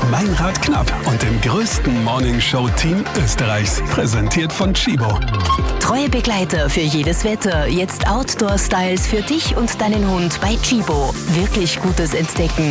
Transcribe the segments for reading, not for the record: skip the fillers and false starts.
Meinrad Knapp und dem größten Morningshow-Team Österreichs. Präsentiert von Chibo. Treue Begleiter für jedes Wetter. Jetzt Outdoor-Styles für dich und deinen Hund bei Chibo. Wirklich gutes Entdecken.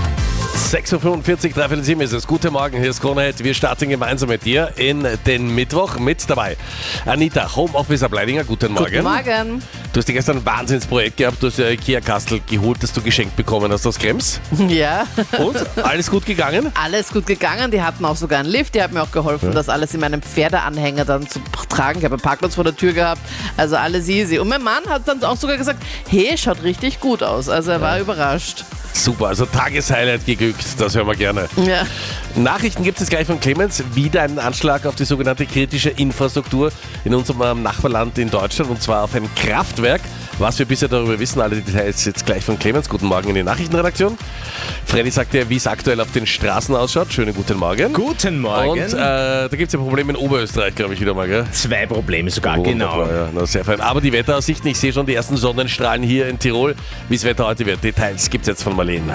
6.45 Uhr, 3:07 ist es. Guten Morgen, hier ist Kronehit. Wir starten gemeinsam mit dir in den Mittwoch. Mit dabei Anita, Homeoffice Ableidinger. Guten Morgen. Guten Morgen. Du hast dir gestern ein Wahnsinnsprojekt gehabt. Du hast ja IKEA-Kastel geholt, das du geschenkt bekommen hast aus Krems. Ja. Und? Alles gut gegangen? Alles gut gegangen. Die hatten auch sogar einen Lift. Die haben mir auch geholfen, das alles in meinem Pferdeanhänger dann zu tragen. Ich habe einen Parkplatz vor der Tür gehabt. Also alles easy. Und mein Mann hat dann auch sogar gesagt, hey, schaut richtig gut aus. Also er war überrascht. Super, also Tageshighlight geglückt, das hören wir gerne. Ja. Nachrichten gibt es gleich von Clemens. Wieder einen Anschlag auf die sogenannte kritische Infrastruktur in unserem Nachbarland in Deutschland, und zwar auf ein Kraftwerk. Was wir bisher darüber wissen, alle Details jetzt gleich von Clemens. Guten Morgen in die Nachrichtenredaktion. Freddy sagt ja, wie es aktuell auf den Straßen ausschaut. Schönen guten Morgen. Guten Morgen. Und da gibt es ja Probleme in Oberösterreich, glaube ich, wieder mal, gell? 2 Probleme sogar, Wunderbar, genau. ja, na, sehr fein. Aber die Wetteraussichten, ich sehe schon die ersten Sonnenstrahlen hier in Tirol. Wie das Wetter heute wird, Details gibt es jetzt von Marlene.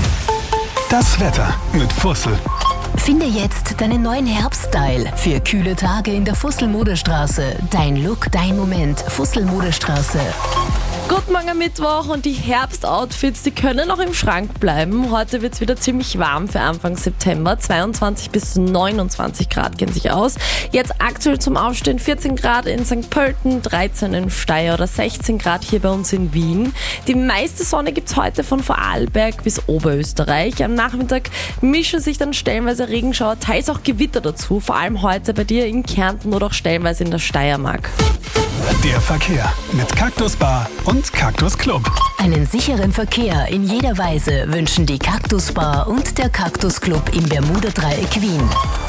Das Wetter mit Fussel. Finde jetzt deinen neuen Herbststyle für kühle Tage in der Fussel-Modestraße. Dein Look, dein Moment. Fussel-Modestraße. Guten Morgen am Mittwoch, und die Herbstoutfits, die können noch im Schrank bleiben. Heute wird es wieder ziemlich warm für Anfang September. 22 bis 29 Grad gehen sich aus. Jetzt aktuell zum Aufstehen 14 Grad in St. Pölten, 13 in Steyr oder 16 Grad hier bei uns in Wien. Die meiste Sonne gibt es heute von Vorarlberg bis Oberösterreich. Am Nachmittag mischen sich dann stellenweise Regenschauer, teils auch Gewitter dazu. Vor allem heute bei dir in Kärnten oder auch stellenweise in der Steiermark. Der Verkehr mit Cactus Bar und Cactus Club. Einen sicheren Verkehr in jeder Weise wünschen die Cactus Bar und der Cactus Club im Bermuda-Dreieck Wien.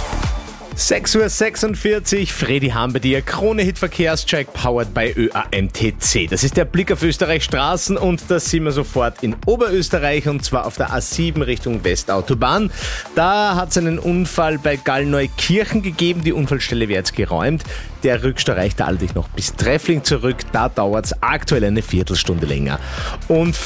6.46 Uhr, Freddy Hahn bei dir, Kronehit Verkehrscheck powered by ÖAMTC. Das ist der Blick auf Österreichs Straßen, und da sind wir sofort in Oberösterreich, und zwar auf der A7 Richtung Westautobahn. Da hat es einen Unfall bei Gallneukirchen gegeben, die Unfallstelle wird jetzt geräumt. Der Rückstau reicht allerdings noch bis Treffling zurück, da dauert es aktuell eine Viertelstunde länger. Und